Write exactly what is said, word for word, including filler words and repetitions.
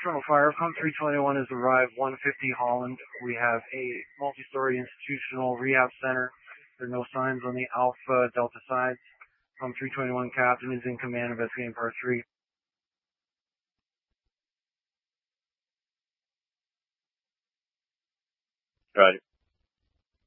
Toronto Fire, Com three twenty-one has arrived, one fifty Holland. We have a multi-story institutional rehab center. There are no signs on the Alpha Delta sides. Com three twenty-one captain is in command, investigating part three. Roger.